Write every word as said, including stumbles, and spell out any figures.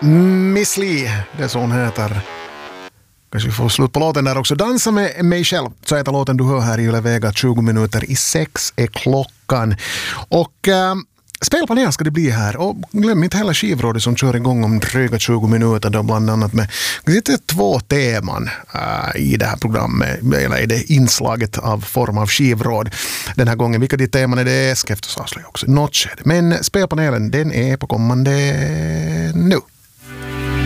Miss Li, det är så hon heter. Kanske vi får slut på låten där också. Dansa med mig själv, så heter låten du hör här i Yle Vega. Tjugo minuter i sex är klockan. Och äh, spelpanel ska det bli här. Och glöm inte hela skivrådet som kör igång om dryga tjugo minuter. Då bland annat med det är två teman äh, i det här programmet. Eller i det inslaget av form av skivråd. Den här gången, vilka de teman är det? Ska jag avslöja också. Något sked. Men spelpanelen, den är på kommande nu.